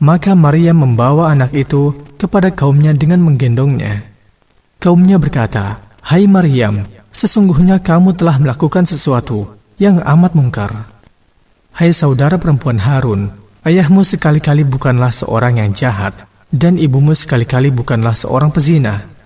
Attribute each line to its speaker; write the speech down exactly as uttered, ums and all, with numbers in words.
Speaker 1: Maka Maryam membawa anak itu kepada kaumnya dengan menggendongnya. Kaumnya berkata, "Hai Maryam, sesungguhnya kamu telah melakukan sesuatu yang amat mungkar. Hai saudara perempuan Harun, ayahmu sekali-kali bukanlah seorang yang jahat, dan ibumu sekali-kali bukanlah seorang pezina.